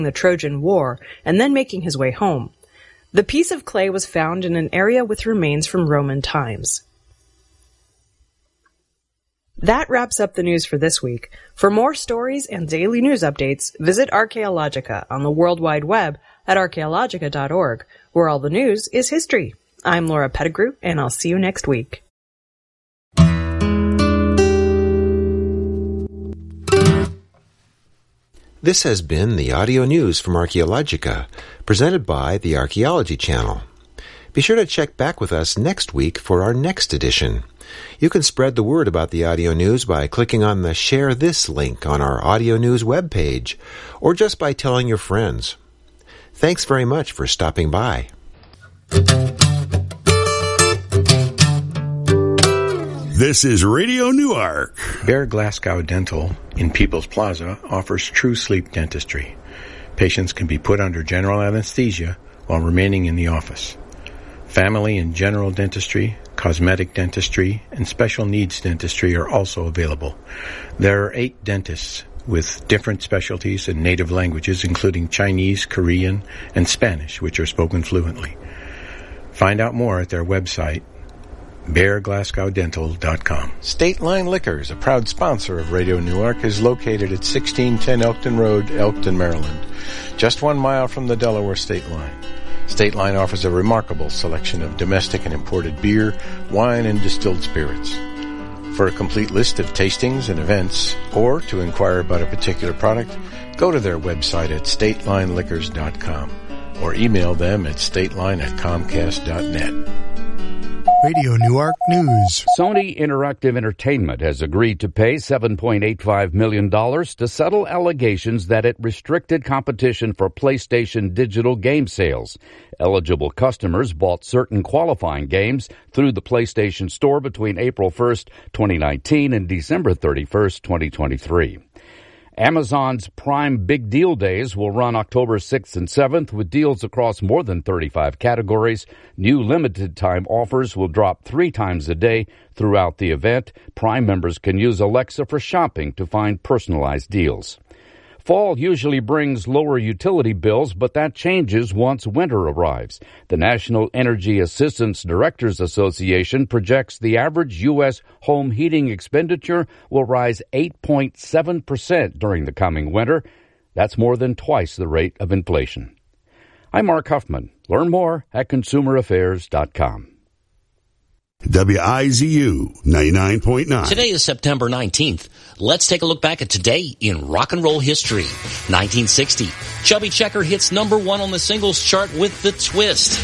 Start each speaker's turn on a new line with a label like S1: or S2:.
S1: the Trojan War and then making his way home. The piece of clay was found in an area with remains from Roman times. That wraps up the news for this week. For more stories and daily news updates, visit Archaeologica on the World Wide Web at archaeologica.org, where all the news is history. I'm Laura Pettigrew, and I'll see you next week.
S2: This has been the audio news from Archaeologica, presented by the Archaeology Channel. Be sure to check back with us next week for our next edition. You can spread the word about the audio news by clicking on the Share This link on our audio news webpage, or just by telling your friends. Thanks very much for stopping by.
S3: This is Radio Newark.
S4: Bear Glasgow Dental in People's Plaza offers true sleep dentistry. Patients can be put under general anesthesia while remaining in the office. Family and general dentistry, cosmetic dentistry, and special needs dentistry are also available. There are 8 dentists with different specialties and native languages, including Chinese, Korean, and Spanish, which are spoken fluently. Find out more at their website, BearGlasgowDental.com.
S5: State Line Liquors, a proud sponsor of Radio Newark, is located at 1610 Elkton Road, Elkton, Maryland, just 1 mile from the Delaware state line. State Line offers a remarkable selection of domestic and imported beer, wine, and distilled spirits. For a complete list of tastings and events, or to inquire about a particular product, go to their website at statelineliquors.com or email them at stateline@comcast.net.
S6: Radio Newark News.
S7: Sony Interactive Entertainment has agreed to pay $7.85 million to settle allegations that it restricted competition for PlayStation digital game sales. Eligible customers bought certain qualifying games through the PlayStation Store between April 1st, 2019 and December 31st, 2023. Amazon's Prime Big Deal Days will run October 6th and 7th with deals across more than 35 categories. New limited-time offers will drop 3 times a day throughout the event. Prime members can use Alexa for shopping to find personalized deals. Fall usually brings lower utility bills, but that changes once winter arrives. The National Energy Assistance Directors Association projects the average U.S. home heating expenditure will rise 8.7% during the coming winter. That's more than twice the rate of inflation. I'm Mark Huffman. Learn more at consumeraffairs.com.
S3: WIZU 99.9.
S8: Today is September 19th. Let's take a look back at today in rock and roll history. 1960, Chubby Checker hits number 1 on the singles chart with The Twist.